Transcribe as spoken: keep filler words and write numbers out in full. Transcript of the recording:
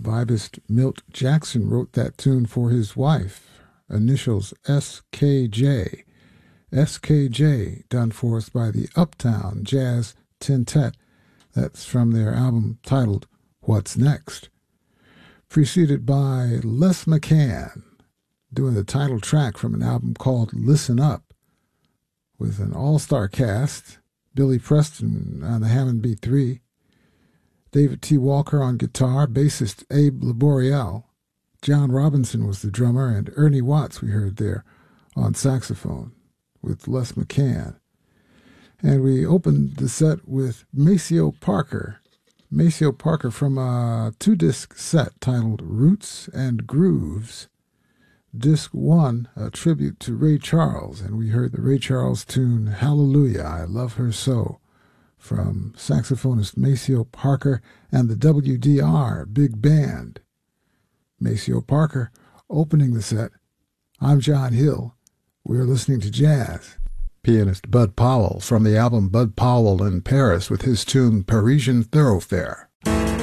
Vibist Milt Jackson wrote that tune for his wife, initials S K J. S K J, done for us by the Uptown Jazz Tintet. That's from their album titled What's Next. Preceded by Les McCann, doing the title track from an album called Listen Up, with an all-star cast, Billy Preston on the Hammond B three, David T. Walker on guitar, bassist Abe Laboriel, John Robinson was the drummer, and Ernie Watts we heard there on saxophone with Les McCann. And we opened the set with Maceo Parker. Maceo Parker from a two-disc set titled Roots and Grooves. Disc one, a tribute to Ray Charles, and we heard the Ray Charles tune Hallelujah, I Love Her So, from saxophonist Maceo Parker and the W D R Big Band. Maceo Parker opening the set. I'm John Hill. We're listening to jazz. Pianist Bud Powell from the album Bud Powell in Paris with his tune Parisian Thoroughfare.